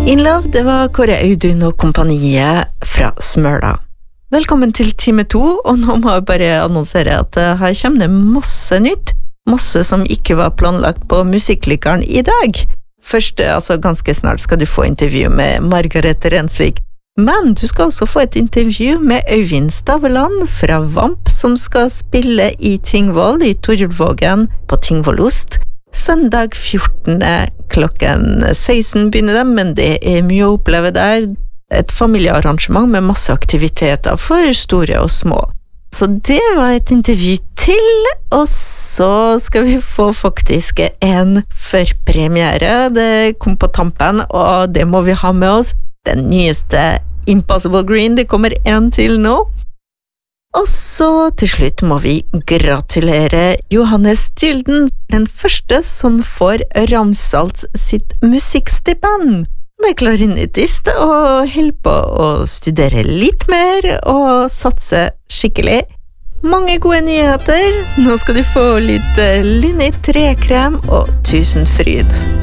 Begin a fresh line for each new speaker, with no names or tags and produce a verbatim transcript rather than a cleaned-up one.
In Love, det var Kåre Audun og kompaniet fra Smøla. Velkommen til time to, og nå må jeg bare annonsere at her kommer det masse nytt, masse som ikke var planlagt på musikklikeren i dag. Først, altså ganske snart skal du få intervju med Margaret Rensvik, men du skal også få et intervju med Øyvind Staveland fra Vamp, som skal spille i Tingvoll i Torvågen på Tingvollost. Søndag fjortende klokken seksten begynner det, men det er mye å oppleve der. Et familiearrangement med masse aktiviteter for store og små. Så det var et intervju til, og så skal vi få faktisk en førpremiere. Det kom på tampen, og det må vi ha med oss. Den nyeste Impossible Green, det kommer en til nå. Og så til slutt må vi gratulere Johannes Gylden, den første som får Ramsalt sitt musikkstipend. Det er klarinettist og holder på å studere litt mer og satse skikkelig. Mange gode nyheter. Nå skal du få litt Linni Trekrem og Tusenfryd.